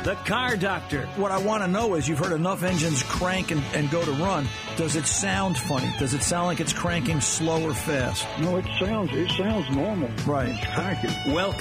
The Car Doctor. What I want to know is, you've heard enough engines crank and go to run. Does it sound funny? Does it sound like it's cranking slow or fast? No, it sounds normal. Right. It's cranking. Welcome